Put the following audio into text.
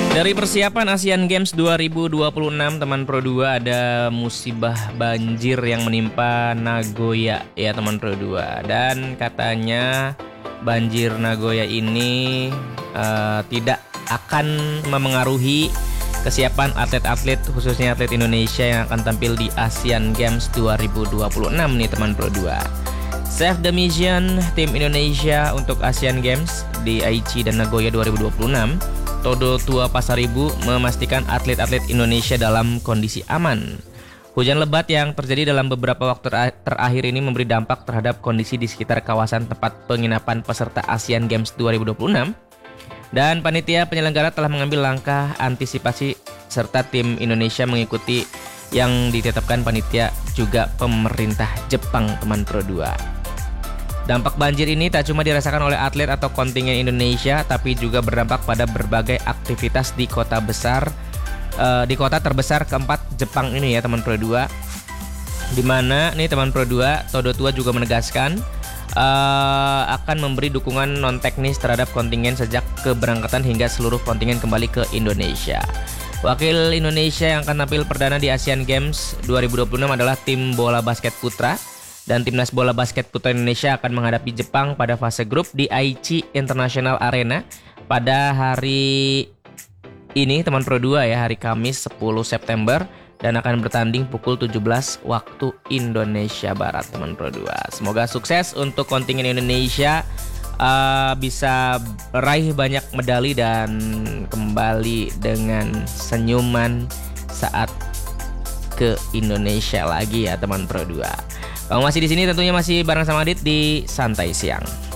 Dari persiapan Asian Games 2026 teman Pro 2 ada musibah banjir yang menimpa Nagoya ya teman Pro 2. Dan katanya banjir Nagoya ini tidak akan memengaruhi kesiapan atlet-atlet khususnya atlet Indonesia yang akan tampil di Asian Games 2026 nih teman Pro 2. Save the mission tim Indonesia untuk Asian Games di Aichi dan Nagoya 2026. Todo Tua Pasaribu memastikan atlet-atlet Indonesia dalam kondisi aman. Hujan lebat yang terjadi dalam beberapa waktu terakhir ini memberi dampak terhadap kondisi di sekitar kawasan tempat penginapan peserta Asian Games 2026. Dan panitia penyelenggara telah mengambil langkah antisipasi serta tim Indonesia mengikuti yang ditetapkan panitia juga pemerintah Jepang teman Pro 2. Dampak banjir ini tak cuma dirasakan oleh atlet atau kontingen Indonesia, tapi juga berdampak pada berbagai aktivitas di kota besar, di kota terbesar keempat Jepang ini ya teman Pro 2. Dimana nih teman Pro 2, Todo Tua juga menegaskan akan memberi dukungan non teknis terhadap kontingen sejak keberangkatan hingga seluruh kontingen kembali ke Indonesia. Wakil Indonesia yang akan tampil perdana di Asian Games 2026 adalah tim bola basket putra. Dan timnas bola basket putra Indonesia akan menghadapi Jepang pada fase grup di Aichi International Arena pada hari ini teman Pro 2 ya, hari Kamis 10 September dan akan bertanding pukul 17 waktu Indonesia Barat teman Pro 2. Semoga sukses untuk kontingen Indonesia, bisa raih banyak medali dan kembali dengan senyuman saat ke Indonesia lagi ya teman Pro 2. Kalau masih di sini tentunya masih bareng sama Adit di Santai Siang.